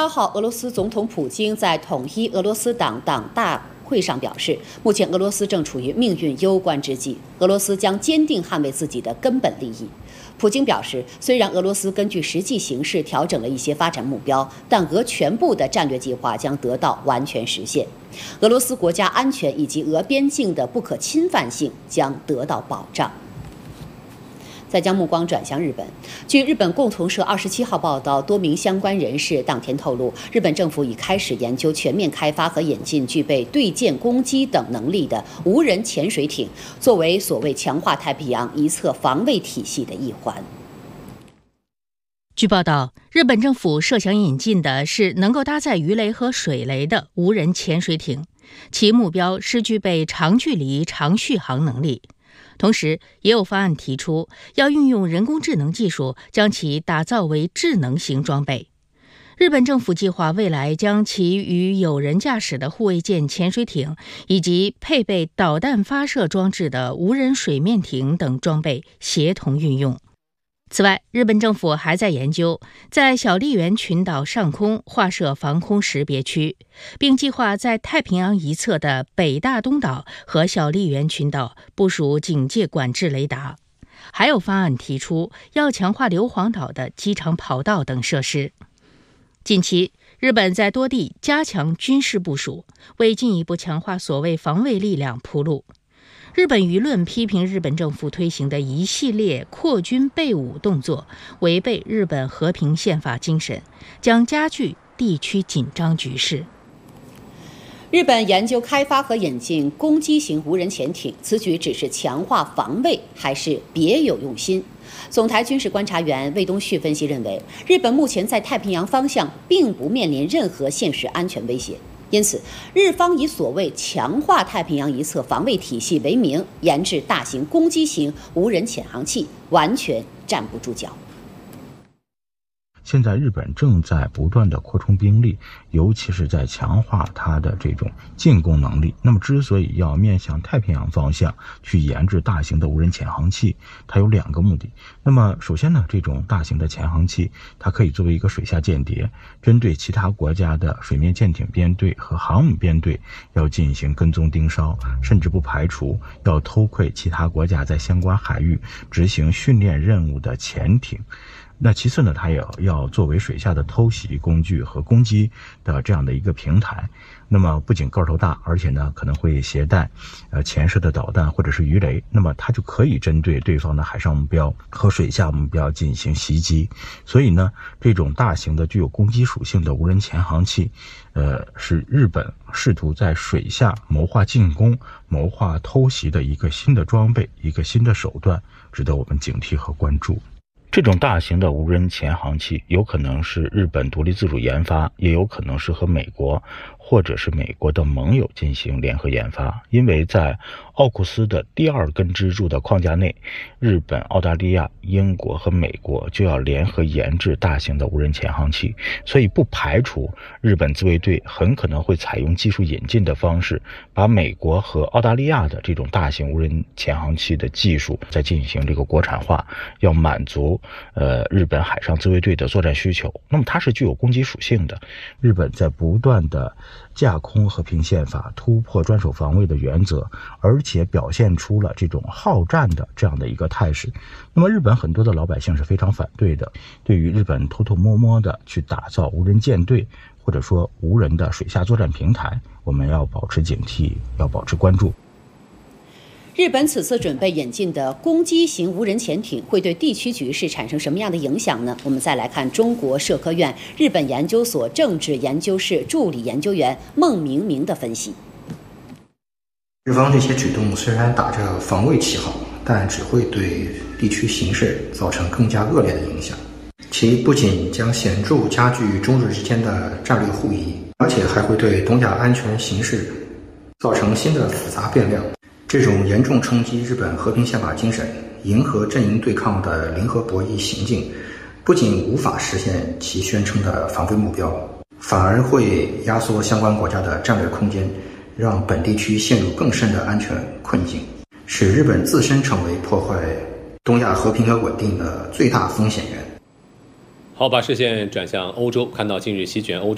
号，俄罗斯总统普京在统一俄罗斯党大会上表示，目前俄罗斯正处于命运攸关之际，俄罗斯将坚定捍卫自己的根本利益。普京表示，虽然俄罗斯根据实际形势调整了一些发展目标，但俄全部的战略计划将得到完全实现。俄罗斯国家安全以及俄边境的不可侵犯性将得到保障。再将目光转向日本，据日本共同社27号报道，多名相关人士当天透露，日本政府已开始研究全面开发和引进具备对舰攻击等能力的无人潜水艇，作为所谓强化太平洋一侧防卫体系的一环。 据报道，日本政府设想引进的是能够搭载鱼雷和水雷的无人潜水艇，其目标是具备长距离、长续航能力。同时，也有方案提出要运用人工智能技术，将其打造为智能型装备。日本政府计划未来将其与有人驾驶的护卫舰潜水艇以及配备导弹发射装置的无人水面艇等装备协同运用。此外，日本政府还在研究在小笠原群岛上空划设防空识别区，并计划在太平洋一侧的北大东岛和小笠原群岛部署警戒管制雷达。还有方案提出要强化硫磺岛的机场跑道等设施。近期，日本在多地加强军事部署，为进一步强化所谓防卫力量铺路。日本舆论批评日本政府推行的一系列扩军备武动作违背日本和平宪法精神，将加剧地区紧张局势。 日本研究开发和引进攻击型无人潜艇，此举只是强化防卫，还是别有用心？总台军事观察员魏东旭分析认为，日本目前在太平洋方向并不面临任何现实安全威胁。因此，日方以所谓强化太平洋一侧防卫体系为名，研制大型攻击型无人潜航器，完全站不住脚。 现在日本正在不断的扩充兵力，尤其是在强化它的这种进攻能力。那么之所以要面向太平洋方向去研制大型的无人潜航器，它有两个目的。那么首先呢，这种大型的潜航器它可以作为一个水下间谍，针对其他国家的水面舰艇编队和航母编队要进行跟踪盯梢，甚至不排除要偷窥其他国家在相关海域执行训练任务的潜艇。那其次呢，它也要作为水下的偷袭工具和攻击的这样的一个平台。那么不仅个头大，而且呢可能会携带潜射的导弹或者是鱼雷，那么它就可以针对对方的海上目标和水下目标进行袭击。所以呢，这种大型的具有攻击属性的无人潜航器是日本试图在水下谋划进攻、谋划偷袭的一个新的装备，一个新的手段，值得我们警惕和关注。这种大型的无人潜航器有可能是日本独立自主研发，也有可能是和美国或者是美国的盟友进行联合研发。因为在奥库斯的第二根支柱的框架内，日本、澳大利亚、英国和美国就要联合研制大型的无人潜航器，所以不排除日本自卫队很可能会采用技术引进的方式，把美国和澳大利亚的这种大型无人潜航器的技术再进行这个国产化，要满足日本海上自卫队的作战需求。那么它是具有攻击属性的。日本在不断的架空和平宪法，突破专守防卫的原则，而且表现出了这种好战的这样的一个态势。那么日本很多的老百姓是非常反对的，对于日本偷偷摸摸的去打造无人舰队，或者说无人的水下作战平台，我们要保持警惕，要保持关注。 日本此次准备引进的攻击型无人潜艇会对地区局势产生什么样的影响呢？我们再来看中国社科院日本研究所政治研究室助理研究员孟明明的分析。 日方这些举动虽然打着防卫旗号，但只会对地区形势造成更加恶劣的影响。其不仅将显著加剧中日之间的战略互疑，而且还会对东亚安全形势造成新的复杂变量。这种严重冲击日本和平宪法精神、迎合阵营对抗的零和博弈行径，不仅无法实现其宣称的防卫目标，反而会压缩相关国家的战略空间，让本地区陷入更深的安全困境，使日本自身成为破坏东亚和平和稳定的最大风险源。 好，把视线转向欧洲，看到近日席卷欧洲